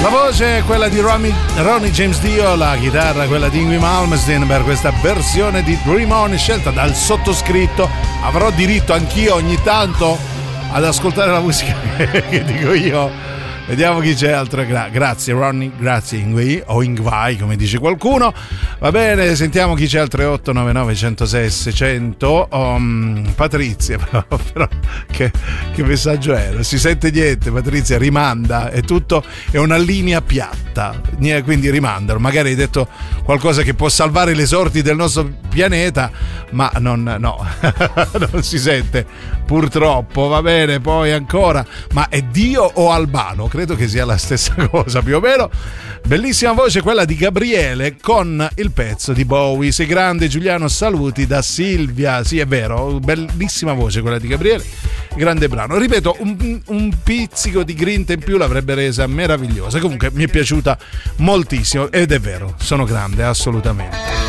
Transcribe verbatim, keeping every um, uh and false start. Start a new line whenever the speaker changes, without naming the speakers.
La voce è quella di Ronnie, Ronnie James Dio, la chitarra quella di Yngwie Malmsteen per questa versione di Dream On scelta dal sottoscritto. Avrò diritto anch'io ogni tanto ad ascoltare la musica che dico io. Vediamo chi c'è altro. Gra- grazie Ronnie, grazie Yngwie o Yngwie come dice qualcuno. Va bene, sentiamo chi c'è al tre otto nove nove uno zero sei sei zero zero. um, Patrizia però, però che, che messaggio è? Non si sente niente. Patrizia rimanda, è tutto, è una linea piatta, quindi rimandano. Magari hai detto qualcosa che può salvare le sorti del nostro pianeta, ma non, no non si sente purtroppo. Va bene, poi ancora, ma è Dio o Albano? Credo che sia la stessa cosa più o meno. Bellissima voce quella di Gabriele con il pezzo di Bowie. Sei grande Giuliano, saluti da Silvia. Sì, è vero, bellissima voce quella di Gabriele, grande brano. Ripeto, un, un pizzico di grinta in più l'avrebbe resa meravigliosa. Comunque mi è piaciuta moltissimo ed è vero, sono grande assolutamente.